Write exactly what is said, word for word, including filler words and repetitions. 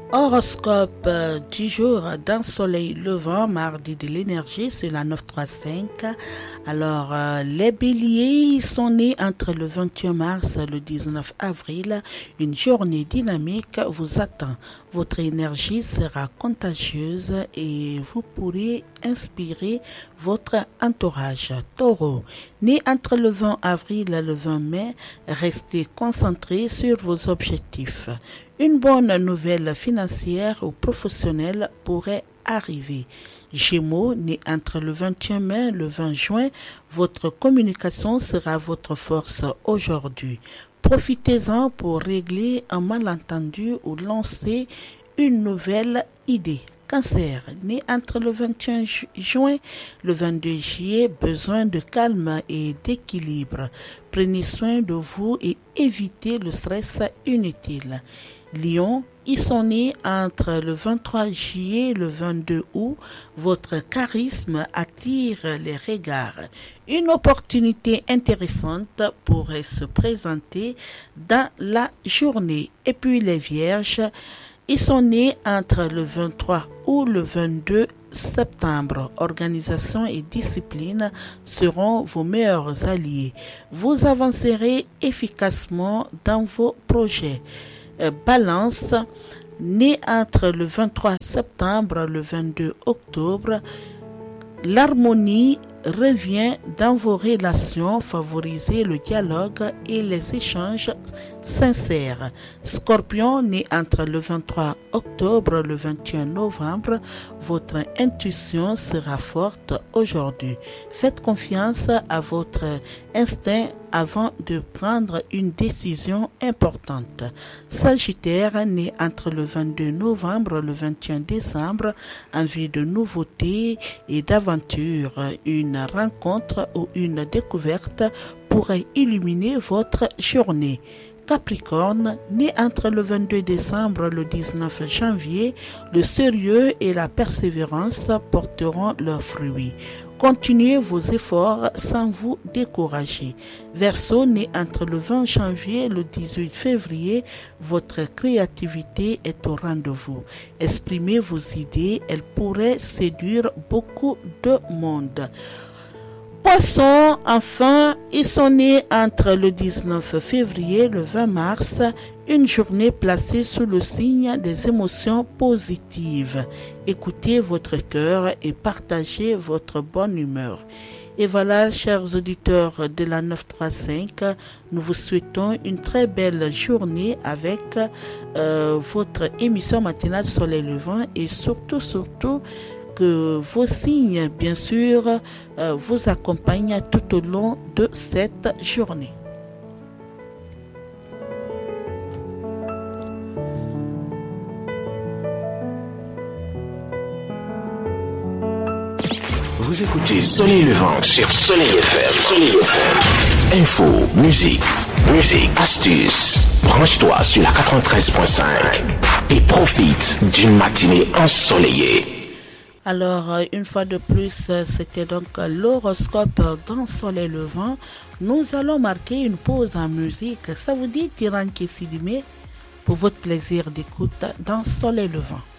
Horoscope euh, du jour d'un soleil levant, mardi de l'énergie, c'est la neuf trois cinq. Alors, euh, les béliers ils sont nés entre le vingt et un mars et le dix-neuf avril. Une journée dynamique vous attend. Votre énergie sera contagieuse et vous pourrez inspirer votre entourage. Taureau, né entre le vingt avril et le vingt mai, restez concentré sur vos objectifs. Une bonne nouvelle financière ou professionnelle pourrait arriver. Gémeaux, né entre le vingt et un mai et le vingt juin, votre communication sera votre force aujourd'hui. Profitez-en pour régler un malentendu ou lancer une nouvelle idée. Cancer, né entre le vingt et un juin et le vingt-deux juillet, besoin de calme et d'équilibre. Prenez soin de vous et évitez le stress inutile. Lion, ils sont nés entre le vingt-trois juillet et le vingt-deux août. Votre charisme attire les regards. Une opportunité intéressante pourrait se présenter dans la journée. Et puis les vierges, ils sont nés entre le vingt-trois août et le vingt-deux septembre. Organisation et discipline seront vos meilleurs alliés. Vous avancerez efficacement dans vos projets. Balance, né entre le vingt-trois septembre et le vingt-deux octobre, l'harmonie revient dans vos relations, favorisez le dialogue et les échanges sincères. Scorpion, né entre le vingt-trois octobre et le vingt et un novembre, votre intuition sera forte aujourd'hui. Faites confiance à votre instinct avant de prendre une décision importante. Sagittaire, né entre le vingt-deux novembre et le vingt et un décembre, envie de nouveautés et d'aventure. Une rencontre ou une découverte pourrait illuminer votre journée. Capricorne, né entre le vingt-deux décembre et le dix-neuf janvier, le sérieux et la persévérance porteront leurs fruits. Continuez vos efforts sans vous décourager. Verseau, né entre le vingt janvier et le dix-huit février, votre créativité est au rendez-vous. Exprimez vos idées, elles pourraient séduire beaucoup de monde. Poissons, enfin, ils sont nés entre le dix-neuf février et le vingt mars, une journée placée sous le signe des émotions positives. Écoutez votre cœur et partagez votre bonne humeur. Et voilà, chers auditeurs de la neuf trois cinq, nous vous souhaitons une très belle journée avec euh, votre émission matinale Soleil Levant et surtout, surtout, que vos signes, bien sûr, euh, vous accompagnent tout au long de cette journée. Vous écoutez Soleil Levant sur Soleil F M. Soleil F M. Info, musique, musique, astuces. Branche-toi sur la quatre-vingt-treize point cinq et profite d'une matinée ensoleillée. Alors, une fois de plus, c'était donc l'horoscope dans Soleil Levant. Nous allons marquer une pause en musique. Ça vous dit Tiran Kessidime pour votre plaisir d'écoute dans Soleil Levant.